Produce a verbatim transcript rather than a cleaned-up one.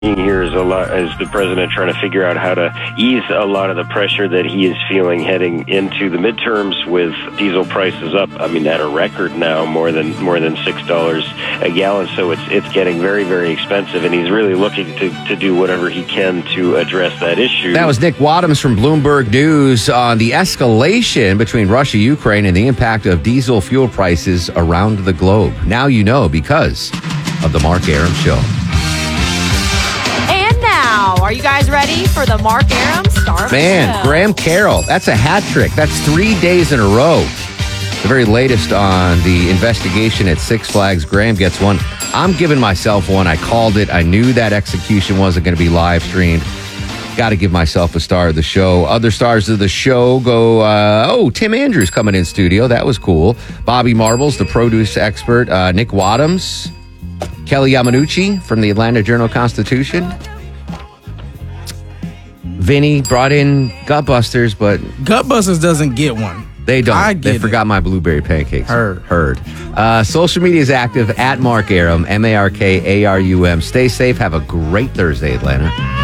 Here is a lot as the president trying to figure out how to ease a lot of the pressure that he is feeling heading into the midterms with diesel prices up. I mean, at a record now, more than more than six dollars a gallon. So it's it's getting very, very expensive, and he's really looking to, to do whatever he can to address that issue. That was Nick Wadhams from Bloomberg News on the escalation between Russia, Ukraine, and the impact of diesel fuel prices around the globe. Now you know because of the Mark Arum Show. Are you guys ready for the Mark Arum Star of Man, the Show? Graham Carroll, that's a hat trick. That's three days in a row. The very latest on the investigation at Six Flags. Graham gets one. I'm giving myself one. I called it. I knew that execution wasn't going to be live streamed. Got to give myself a star of the show. Other stars of the show go, uh, oh, Tim Andrews coming in studio. That was cool. Bobby Marbles, the produce expert. Uh, Nick Wadhams. Kelly Yamanuchi from the Atlanta Journal-Constitution. Vinny brought in Gutbusters, but Gutbusters doesn't get one. They don't. I get they it. forgot my blueberry pancakes. Heard. Heard. Uh, social media is active at Mark Arum, M A R K A R U M. Stay safe. Have a great Thursday, Atlanta.